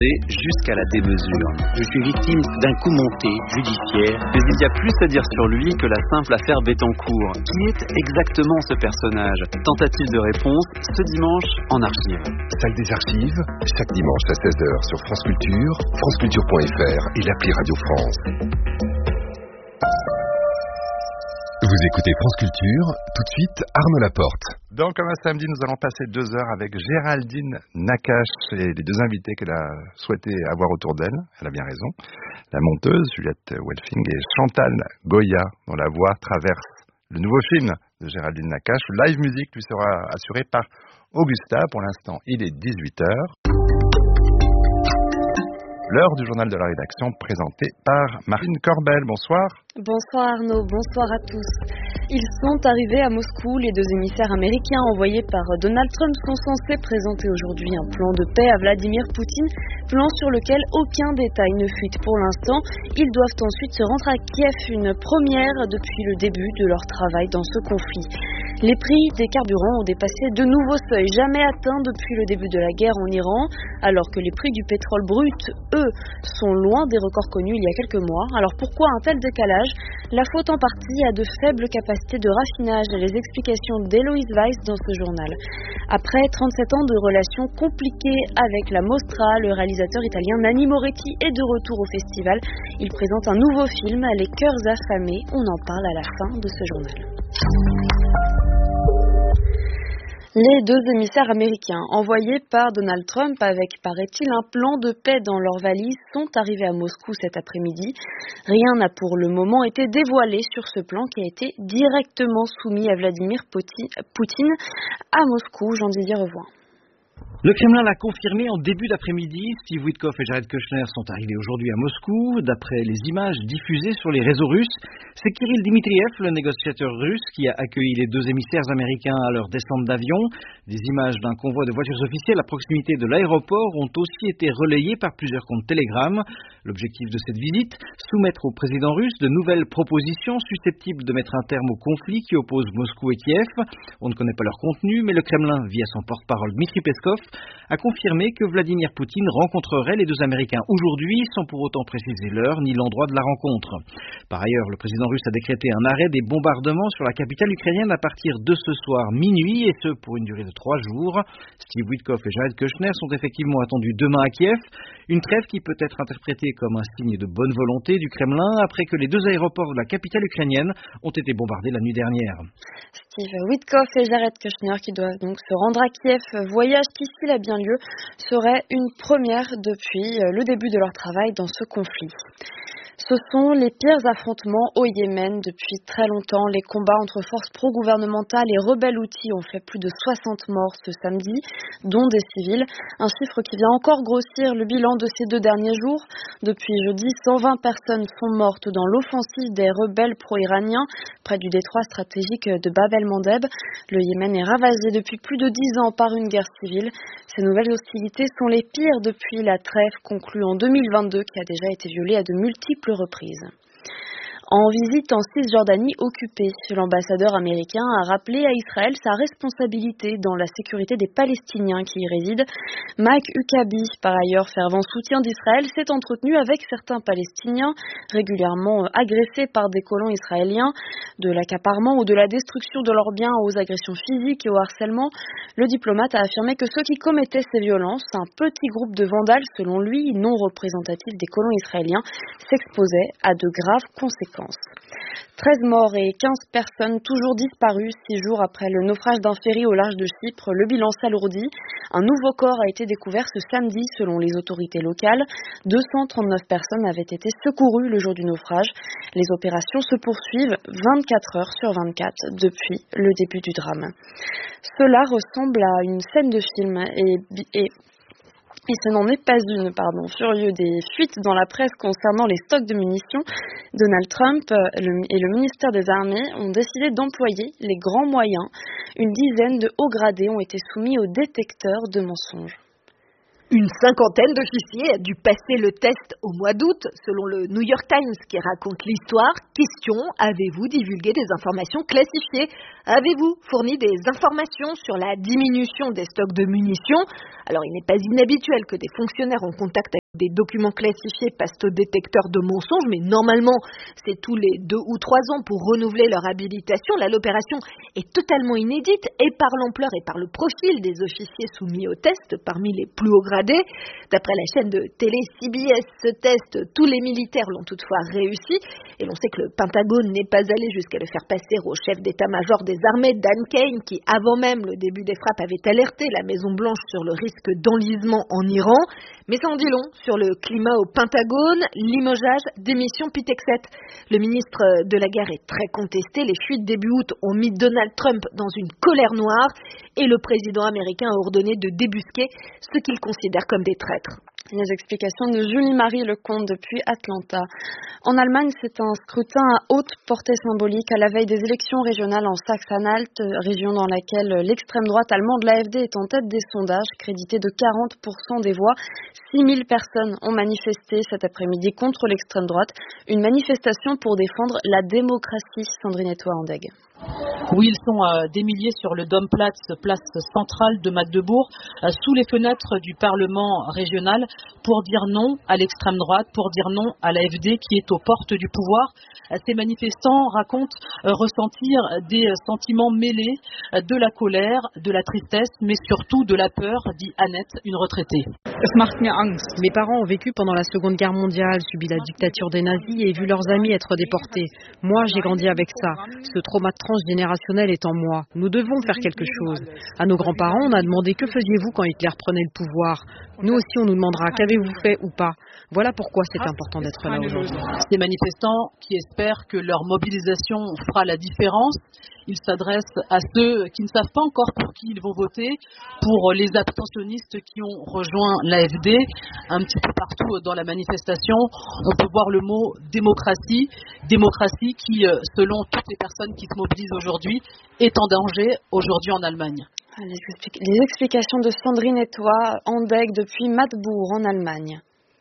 jusqu'à la démesure. Je suis victime d'un coup monté, judiciaire, mais il y a plus à dire sur lui que la simple affaire Bettencourt. Qui est exactement ce personnage? Tentative de réponse ce dimanche en archive. Salle des archives, chaque dimanche à 16h sur France Culture, franceculture.fr et l'appli Radio France. Vous écoutez France Culture, tout de suite Arnaud Laporte. Donc, comme un samedi, nous allons passer 2 heures avec Géraldine Nakache et les 2 invités qu'elle a souhaité avoir autour d'elle. Elle a bien raison. La monteuse, Juliette Welfing, et Chantal Goya, dont la voix traverse le nouveau film de Géraldine Nakache. Le live musique lui sera assuré par Augusta. Pour l'instant, il est 18h. L'heure du journal de la rédaction présenté par Marine Corbel. Bonsoir. Bonsoir Arnaud, bonsoir à tous. Ils sont arrivés à Moscou. Les 2 émissaires américains envoyés par Donald Trump sont censés présenter aujourd'hui un plan de paix à Vladimir Poutine, plan sur lequel aucun détail ne fuite pour l'instant. Ils doivent ensuite se rendre à Kiev, une première depuis le début de leur travail dans ce conflit. Les prix des carburants ont dépassé de nouveaux seuils, jamais atteints depuis le début de la guerre en Iran, alors que les prix du pétrole brut, eux, sont loin des records connus il y a quelques mois. Alors pourquoi un tel décalage? La faute en partie à de faibles capacités de raffinage. Les explications d'Héloïse Weiss dans ce journal. Après 37 ans de relations compliquées avec la Mostra, le réalisateur italien Nanni Moretti est de retour au festival. Il présente un nouveau film, Les cœurs affamés. On en parle à la fin de ce journal. Les 2 émissaires américains, envoyés par Donald Trump avec, paraît-il, un plan de paix dans leurs valises, sont arrivés à Moscou cet après-midi. Rien n'a pour le moment été dévoilé sur ce plan qui a été directement soumis à Vladimir Poutine à Moscou. Jean-Didier Revoix. Le Kremlin l'a confirmé en début d'après-midi. Steve Witkoff et Jared Kushner sont arrivés aujourd'hui à Moscou. D'après les images diffusées sur les réseaux russes, c'est Kirill Dmitriev, le négociateur russe, qui a accueilli les 2 émissaires américains à leur descente d'avion. Des images d'un convoi de voitures officielles à proximité de l'aéroport ont aussi été relayées par plusieurs comptes Telegram. L'objectif de cette visite, soumettre au président russe de nouvelles propositions susceptibles de mettre un terme au conflit qui oppose Moscou et Kiev. On ne connaît pas leur contenu, mais le Kremlin, via son porte-parole Dmitry Peskov, a confirmé que Vladimir Poutine rencontrerait les 2 Américains aujourd'hui, sans pour autant préciser l'heure ni l'endroit de la rencontre. Par ailleurs, le président russe a décrété un arrêt des bombardements sur la capitale ukrainienne à partir de ce soir minuit, et ce pour une durée de 3 jours. Steve Witkoff et Jared Kushner sont effectivement attendus demain à Kiev, une trêve qui peut être interprétée comme un signe de bonne volonté du Kremlin après que les 2 aéroports de la capitale ukrainienne ont été bombardés la nuit dernière. Steve Witkoff et Jared Kushner qui doivent donc se rendre à Kiev, voyage qui, s'il a bien lieu, serait une première depuis le début de leur travail dans ce conflit. Ce sont les pires affrontements au Yémen depuis très longtemps. Les combats entre forces pro-gouvernementales et rebelles houthis ont fait plus de 60 morts ce samedi, dont des civils. Un chiffre qui vient encore grossir le bilan de ces 2 derniers jours. Depuis jeudi, 120 personnes sont mortes dans l'offensive des rebelles pro-iraniens près du détroit stratégique de Bab el-Mandeb. Le Yémen est ravagé depuis plus de 10 ans par une guerre civile. Ces nouvelles hostilités sont les pires depuis la trêve conclue en 2022 qui a déjà été violée à de multiples reprises. En visite en Cisjordanie occupée, l'ambassadeur américain a rappelé à Israël sa responsabilité dans la sécurité des Palestiniens qui y résident. Mike Huckabee, par ailleurs fervent soutien d'Israël, s'est entretenu avec certains Palestiniens régulièrement agressés par des colons israéliens, de l'accaparement ou de la destruction de leurs biens aux agressions physiques et au harcèlement. Le diplomate a affirmé que ceux qui commettaient ces violences, un petit groupe de vandales selon lui, non représentatif des colons israéliens, s'exposaient à de graves conséquences. 13 morts et 15 personnes toujours disparues 6 jours après le naufrage d'un ferry au large de Chypre. Le bilan s'alourdit. Un nouveau corps a été découvert ce samedi selon les autorités locales. 239 personnes avaient été secourues le jour du naufrage. Les opérations se poursuivent 24 heures sur 24 depuis le début du drame. Cela ressemble à une scène de film et ce n'en est pas une, Furieux des fuites dans la presse concernant les stocks de munitions, Donald Trump et le ministère des Armées ont décidé d'employer les grands moyens. Une dizaine de hauts gradés ont été soumis au détecteur de mensonges. Une cinquantaine d'officiers a dû passer le test au mois d'août, selon le New York Times qui raconte l'histoire. Question, avez-vous divulgué des informations classifiées? Avez-vous fourni des informations sur la diminution des stocks de munitions? Alors il n'est pas inhabituel que des fonctionnaires en contact avec des documents classifiés passent au détecteur de mensonges, mais normalement c'est tous les 2 ou 3 ans pour renouveler leur habilitation. Là, l'opération est totalement inédite et par l'ampleur et par le profil des officiers soumis au test, parmi les plus hauts gradés. D'après la chaîne de télé CBS, ce test, tous les militaires l'ont toutefois réussi et l'on sait que le Pentagone n'est pas allé jusqu'à le faire passer au chef d'état-major des armées, Dan Kane, qui avant même le début des frappes avait alerté la Maison-Blanche sur le risque d'enlisement en Iran. Mais ça en dit long sur le climat au Pentagone, limogeage, démission Pitexet. Le ministre de la Guerre est très contesté. Les fuites début août ont mis Donald Trump dans une colère noire et le président américain a ordonné de débusquer ceux qu'il considère comme des traîtres. Les explications de Julie-Marie Lecomte depuis Atlanta. En Allemagne, c'est un scrutin à haute portée symbolique à la veille des élections régionales en Saxe-Anhalt, région dans laquelle l'extrême droite allemande, l'AfD, est en tête des sondages, créditée de 40% des voix. 6000 personnes ont manifesté cet après-midi contre l'extrême droite. Une manifestation pour défendre la démocratie, Sandrine Etoile-Andeg. Oui, ils sont des milliers sur le Domplatz, place centrale de Magdebourg, sous les fenêtres du Parlement régional, pour dire non à l'extrême droite, pour dire non à l'AfD qui est aux portes du pouvoir. Ces manifestants racontent ressentir des sentiments mêlés, de la colère, de la tristesse, mais surtout de la peur, dit Annette, une retraitée. Mes parents ont vécu pendant la Seconde Guerre mondiale, subi la dictature des nazis et vu leurs amis être déportés. Moi, j'ai grandi avec ça. Ce trauma transgénérationnel est en moi. Nous devons faire quelque chose. À nos grands-parents, on a demandé que faisiez-vous quand Hitler prenait le pouvoir. Nous aussi, on nous demandera qu'avez-vous fait ou pas. Voilà pourquoi c'est important d'être là aujourd'hui. Ces manifestants qui espèrent que leur mobilisation fera la différence, ils s'adressent à ceux qui ne savent pas encore pour qui ils vont voter, pour les abstentionnistes qui ont rejoint l'AfD. Un petit peu partout dans la manifestation, on peut voir le mot démocratie. Démocratie qui, selon toutes les personnes qui se mobilisent aujourd'hui, est en danger aujourd'hui en Allemagne. Les explications de Sandrine Etoile-Andeg depuis Magdebourg en Allemagne.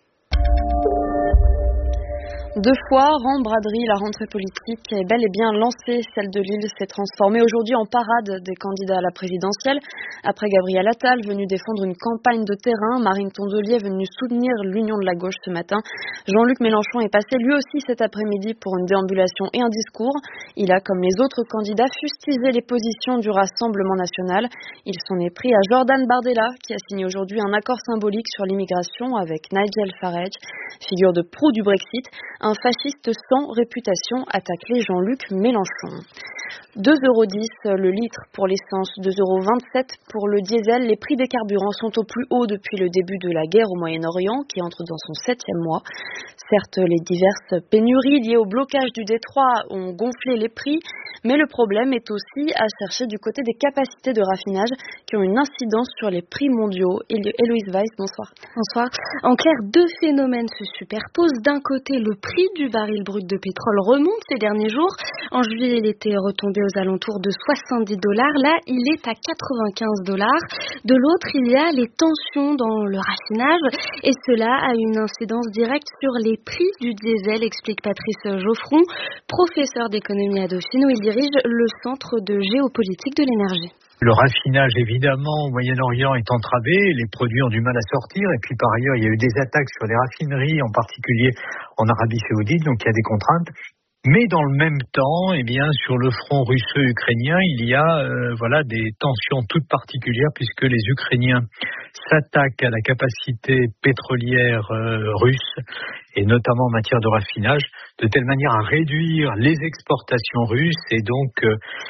2 fois, braderie, la rentrée politique est bel et bien lancée. Celle de Lille s'est transformée aujourd'hui en parade des candidats à la présidentielle. Après Gabriel Attal, venu défendre une campagne de terrain, Marine Tondelier est venue soutenir l'Union de la gauche ce matin. Jean-Luc Mélenchon est passé lui aussi cet après-midi pour une déambulation et un discours. Il a, comme les autres candidats, fustigé les positions du Rassemblement national. Il s'en est pris à Jordan Bardella, qui a signé aujourd'hui un accord symbolique sur l'immigration avec Nigel Farage, figure de proue du Brexit. Un fasciste sans réputation attaque les Jean-Luc Mélenchon. 2,10 € le litre pour l'essence, 2,27 € pour le diesel. Les prix des carburants sont au plus haut depuis le début de la guerre au Moyen-Orient, qui entre dans son 7e mois. Certes, les diverses pénuries liées au blocage du détroit ont gonflé les prix, mais le problème est aussi à chercher du côté des capacités de raffinage qui ont une incidence sur les prix mondiaux. Héloïse Weiss, bonsoir. Bonsoir. En clair, 2 phénomènes se superposent. D'un côté, le prix du baril brut de pétrole remonte ces derniers jours. En juillet, il était retombé aux alentours de $70. Là, il est à $95. De l'autre, il y a les tensions dans le raffinage et cela a une incidence directe sur les prix du diesel, explique Patrice Geoffron, professeur d'économie à Dauphine, où il dirige le centre de géopolitique de l'énergie. Le raffinage, évidemment, au Moyen-Orient est entravé, les produits ont du mal à sortir, et puis par ailleurs, il y a eu des attaques sur les raffineries, en particulier en Arabie Saoudite, donc il y a des contraintes. Mais dans le même temps, eh bien, sur le front russo-ukrainien, il y a des tensions toutes particulières, puisque les Ukrainiens s'attaquent à la capacité pétrolière russe, et notamment en matière de raffinage, de telle manière à réduire les exportations russes et donc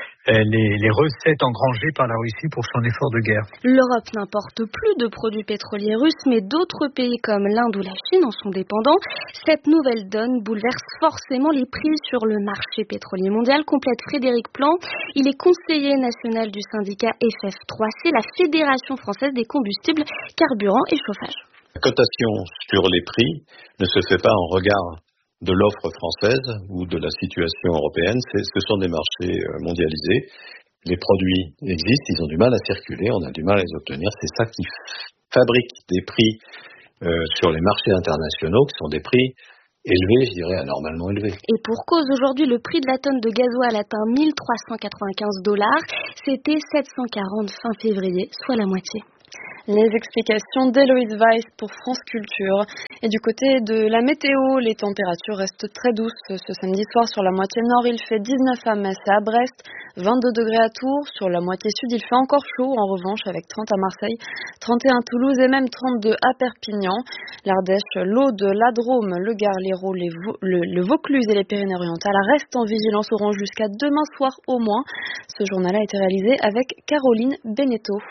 les recettes engrangées par la Russie pour son effort de guerre. L'Europe n'importe plus de produits pétroliers russes, mais d'autres pays comme l'Inde ou la Chine en sont dépendants. Cette nouvelle donne bouleverse forcément les prix sur le marché pétrolier mondial, complète Frédéric Plan. Il est conseiller national du syndicat FF3C, la Fédération française des combustibles, carburants et chauffage. La cotation sur les prix ne se fait pas en regard de l'offre française ou de la situation européenne. Ce sont des marchés mondialisés. Les produits existent, ils ont du mal à circuler, on a du mal à les obtenir. C'est ça qui fabrique des prix sur les marchés internationaux qui sont des prix élevés, je dirais anormalement élevés. Et pour cause, aujourd'hui, le prix de la tonne de gasoil atteint $1 395. C'était 740 fin février, soit la moitié. Les explications d'Héloïse Weiss pour France Culture. Et du côté de la météo, les températures restent très douces ce samedi soir sur la moitié nord. Il fait 19 à Metz et à Brest, 22 degrés à Tours. Sur la moitié sud, il fait encore chaud en revanche avec 30 à Marseille, 31 à Toulouse et même 32 à Perpignan. L'Ardèche, l'Aude, la Drôme, le Gard, l'Hérault, le Vaucluse et les Pyrénées-Orientales restent en vigilance orange jusqu'à demain soir au moins. Ce journal a été réalisé avec Caroline Beneteau.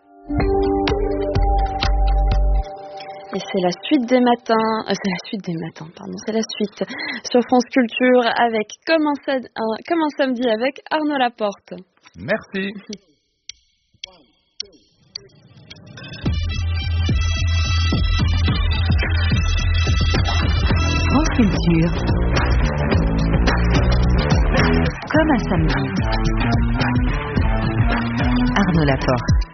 Et c'est la suite des matins, c'est la suite sur France Culture avec comme un samedi avec Arnaud Laporte. Merci. France Culture, comme un samedi. Arnaud Laporte.